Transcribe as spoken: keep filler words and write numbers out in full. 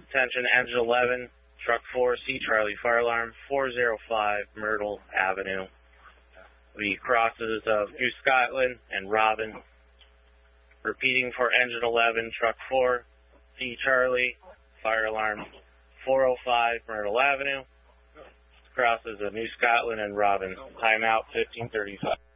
Attention, engine eleven, truck four, C Charlie, fire alarm, four oh five Myrtle Avenue. The crosses of New Scotland and Robin. Repeating for engine eleven, truck four, C Charlie, fire alarm, four oh five Myrtle Avenue. Crosses of New Scotland and Robin. Timeout fifteen thirty-five.